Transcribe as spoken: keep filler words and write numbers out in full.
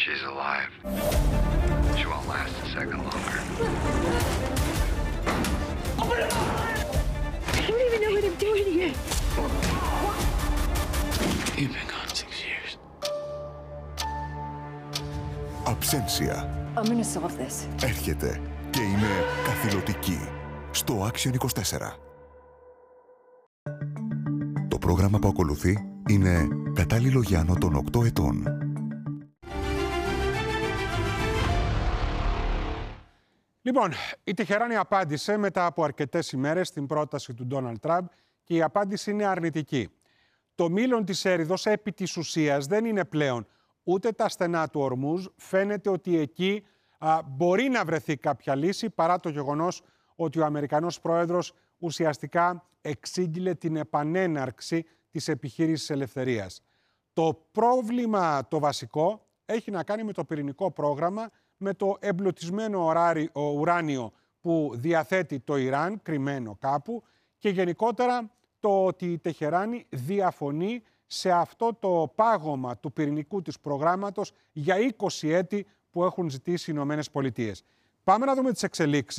She's alive. She won't last a second longer. I don't even know what I'm doing here. You've been gone six years. Αψένσια. I'm gonna solve this. Έρχεται και είναι καθηλωτική στο Action είκοσι τέσσερα. Το πρόγραμμα που ακολουθεί είναι κατάλληλο για άνω των οκτώ ετών. Λοιπόν, η Τεχεράνη απάντησε μετά από αρκετές ημέρες στην πρόταση του Ντόναλντ Τραμπ και η απάντηση είναι αρνητική. Το μήλον της έριδος επί της ουσίας δεν είναι πλέον ούτε τα στενά του Ορμούζ. Φαίνεται ότι εκεί α, μπορεί να βρεθεί κάποια λύση, παρά το γεγονός ότι ο Αμερικανός πρόεδρος ουσιαστικά εξήγηλε την επανέναρξη της επιχείρησης ελευθερίας. Το πρόβλημα το βασικό έχει να κάνει με το πυρηνικό πρόγραμμα, με το εμπλουτισμένο ουράνιο που διαθέτει το Ιράν, κρυμμένο κάπου, και γενικότερα το ότι η Τεχεράνη διαφωνεί σε αυτό το πάγωμα του πυρηνικού της προγράμματος για είκοσι έτη που έχουν ζητήσει οι Ηνωμένες Πολιτείες. Πάμε να δούμε τις εξελίξεις.